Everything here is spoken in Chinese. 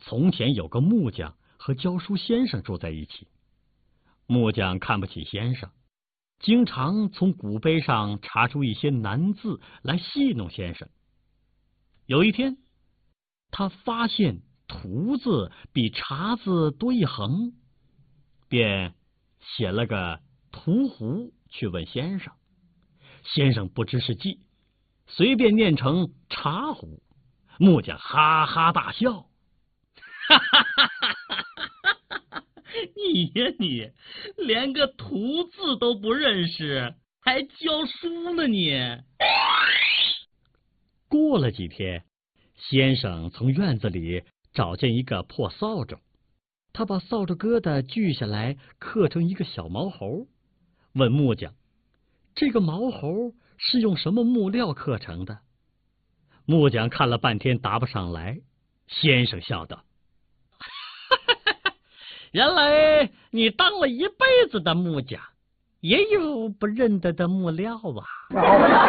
从前有个木匠和教书先生住在一起。木匠看不起先生，经常从古碑上查出一些难字来戏弄先生。有一天，他发现屠字比茶字多一横，便写了个屠壶去问先生。先生不知是计，随便念成茶壶。木匠哈哈大笑，哈哈哈哈哈！你呀你，连个屠字都不认识，还教书呢你！过了几天，先生从院子里找见一个破扫帚，他把扫帚疙瘩锯下来，刻成一个小毛猴，问木匠：“这个毛猴是用什么木料刻成的？”木匠看了半天答不上来。先生笑道：“原来你当了一辈子的木匠，也有不认得的木料啊。”